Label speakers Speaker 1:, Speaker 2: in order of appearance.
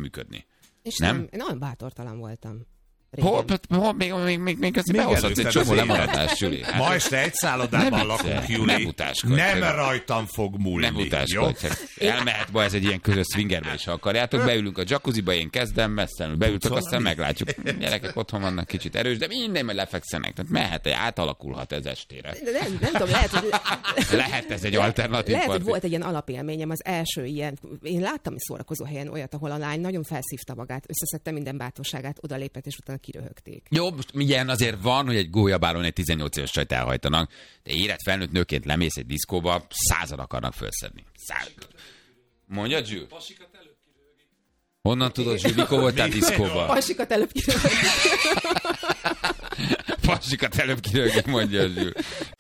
Speaker 1: működni.
Speaker 2: És
Speaker 1: nem?
Speaker 2: Én nagyon bátortalan voltam.
Speaker 1: Még ezt behozhatsz egy csomó lemaradást, Juli. Hát,
Speaker 3: ma este egy szállodában lakunk, Juli. Nem rajtam fog múlni.
Speaker 1: Nem utáskodj. Elmehet ma ez egy ilyen közös swingerbe is, ha akarjátok. Beülünk a jacuzziba, én kezdem, messzenül beültök, aztán meglátjuk. Gyerekek otthon vannak kicsit erős, de minden majd lefekszenek. Tehát mehet, átalakulhat ez estére.
Speaker 2: Nem tudom, lehet, hogy...
Speaker 1: Lehet ez egy alternatív.
Speaker 2: Lehet, hogy volt egy ilyen alapélményem, az első ilyen. Én láttam szórakozó helyen olyat, ahol a lány nagyon felszívta magát, összeszedte minden bátorságát, odalépett, és utána kiröhögték.
Speaker 1: Jó, most ilyen azért van, hogy egy gólyabáron egy 18 éves csajt elhajtanak, de érett felnőtt nőként lemész egy diszkóba, 100-an akarnak felszedni. 100. Mondja, Jules? Honnan tudod, Jules, mikor voltál diszkóba?
Speaker 2: Pasikat előbb kiröhögik.
Speaker 1: Pasikat előbb kiröhögik, mondja, Jules.